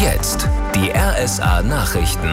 Jetzt die RSA-Nachrichten.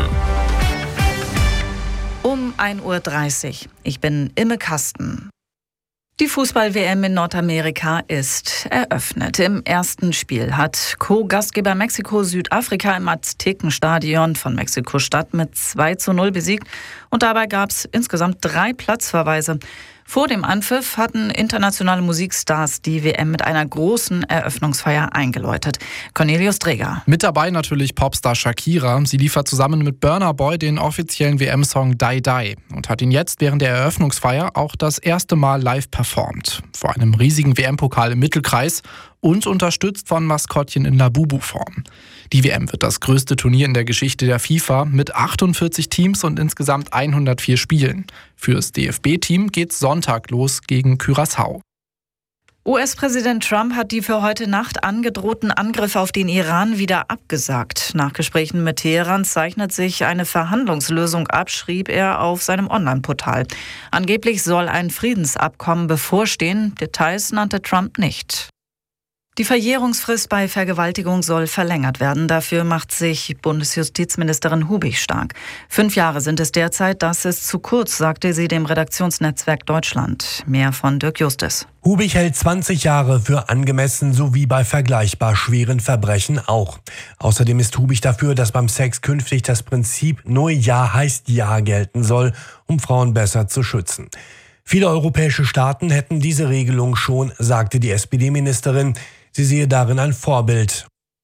Um 1:30 Uhr. Ich bin Imme Kasten. Die Fußball-WM in Nordamerika ist eröffnet. Im ersten Spiel hat Co-Gastgeber Mexiko Südafrika im Aztekenstadion von Mexiko-Stadt mit 2:0 besiegt. Und dabei gab es insgesamt 3 Platzverweise. Vor dem Anpfiff hatten internationale Musikstars die WM mit einer großen Eröffnungsfeier eingeläutet. Cornelius Dreger. Mit dabei natürlich Popstar Shakira. Sie liefert zusammen mit Burna Boy den offiziellen WM-Song Die Die und hat ihn jetzt während der Eröffnungsfeier auch das erste Mal live performt. Vor einem riesigen WM-Pokal im Mittelkreis und unterstützt von Maskottchen in Labubu-Form. Die WM wird das größte Turnier in der Geschichte der FIFA mit 48 Teams und insgesamt 104 Spielen. Fürs DFB-Team geht's Sonntag los gegen Curaçao. US-Präsident Trump hat die für heute Nacht angedrohten Angriffe auf den Iran wieder abgesagt. Nach Gesprächen mit Teheran zeichnet sich eine Verhandlungslösung ab, schrieb er auf seinem Online-Portal. Angeblich soll ein Friedensabkommen bevorstehen. Details nannte Trump nicht. Die Verjährungsfrist bei Vergewaltigung soll verlängert werden. Dafür macht sich Bundesjustizministerin Hubig stark. 5 Jahre sind es derzeit. Das ist zu kurz, sagte sie dem Redaktionsnetzwerk Deutschland. Mehr von Dirk Justus. Hubig hält 20 Jahre für angemessen, sowie bei vergleichbar schweren Verbrechen auch. Außerdem ist Hubig dafür, dass beim Sex künftig das Prinzip nur Ja heißt Ja gelten soll, um Frauen besser zu schützen. Viele europäische Staaten hätten diese Regelung schon, sagte die SPD-Ministerin. Sie sehe darin ein Vorbild.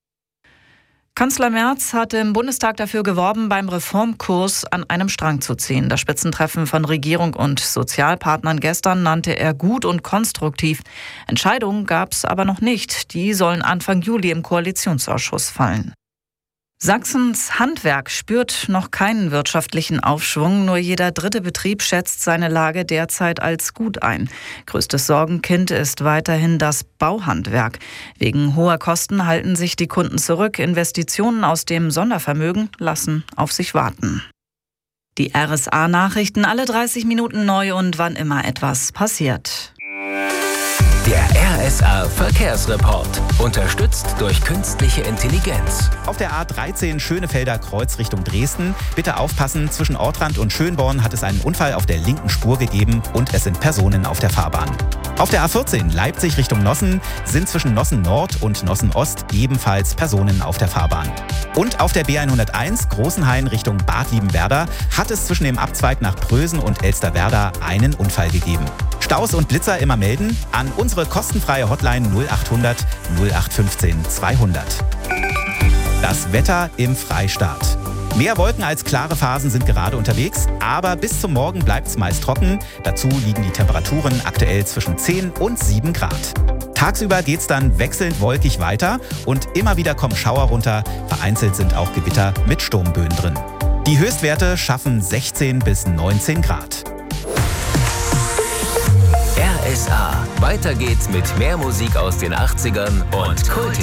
Kanzler Merz hatte im Bundestag dafür geworben, beim Reformkurs an einem Strang zu ziehen. Das Spitzentreffen von Regierung und Sozialpartnern gestern nannte er gut und konstruktiv. Entscheidungen gab es aber noch nicht. Die sollen Anfang Juli im Koalitionsausschuss fallen. Sachsens Handwerk spürt noch keinen wirtschaftlichen Aufschwung. Nur jeder 3. Betrieb schätzt seine Lage derzeit als gut ein. Größtes Sorgenkind ist weiterhin das Bauhandwerk. Wegen hoher Kosten halten sich die Kunden zurück. Investitionen aus dem Sondervermögen lassen auf sich warten. Die RSA-Nachrichten alle 30 Minuten neu und wann immer etwas passiert. Der RSA-Verkehrsreport. Unterstützt durch künstliche Intelligenz. Auf der A13 Schönefelder Kreuz Richtung Dresden. Bitte aufpassen, zwischen Ortrand und Schönborn hat es einen Unfall auf der linken Spur gegeben und es sind Personen auf der Fahrbahn. Auf der A14 Leipzig Richtung Nossen sind zwischen Nossen Nord und Nossen Ost ebenfalls Personen auf der Fahrbahn. Und auf der B101 Großenhain Richtung Bad Liebenwerda hat es zwischen dem Abzweig nach Prösen und Elsterwerda einen Unfall gegeben. Staus und Blitzer immer melden an unsere kostenfreie Hotline 0800 0815 200. Das Wetter im Freistaat. Mehr Wolken als klare Phasen sind gerade unterwegs, aber bis zum Morgen bleibt es meist trocken. Dazu liegen die Temperaturen aktuell zwischen 10 und 7 Grad. Tagsüber geht es dann wechselnd wolkig weiter und immer wieder kommen Schauer runter. Vereinzelt sind auch Gewitter mit Sturmböen drin. Die Höchstwerte schaffen 16 bis 19 Grad. RSA. Weiter geht's mit mehr Musik aus den 80ern und Kulthits.